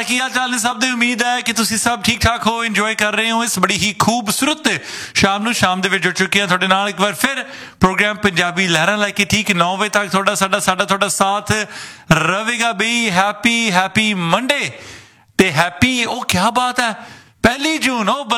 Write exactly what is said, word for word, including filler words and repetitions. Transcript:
ਕੀ ਹਾਲ ਚਾਲ ਨੇ ਸਭ ਦੇ। ਉਮੀਦ ਹੈ ਕਿ ਤੁਸੀਂ ਸਭ ਠੀਕ ਠਾਕ ਹੋ, ਇੰਜੋਏ ਕਰ ਰਹੇ ਹੋ ਇਸ ਬੜੀ ਹੀ ਖੂਬਸੂਰਤ ਸ਼ਾਮ ਨੂੰ। ਸ਼ਾਮ ਦੇ ਵਿੱਚ ਜੁੜ ਚੁੱਕੇ ਹਾਂ ਤੁਹਾਡੇ ਨਾਲ ਇੱਕ ਵਾਰ ਫਿਰ ਪ੍ਰੋਗਰਾਮ ਪੰਜਾਬੀ ਲਹਿਰਾਂ ਲੈ ਕੇ ਠੀਕ ਨੌ ਵਜੇ ਤੱਕ ਤੁਹਾਡਾ ਸਾਡਾ ਸਾਡਾ ਤੁਹਾਡਾ ਸਾਥ ਰਹੇਗਾ ਬਈ। ਹੈਪੀ ਹੈਪੀ ਮੰਡੇ ਤੇ ਹੈਪੀ ਉਹ ਕਿਆ ਬਾਤ ਹੈ ਪਹਿਲੀ ਜੂਨ ਉਹ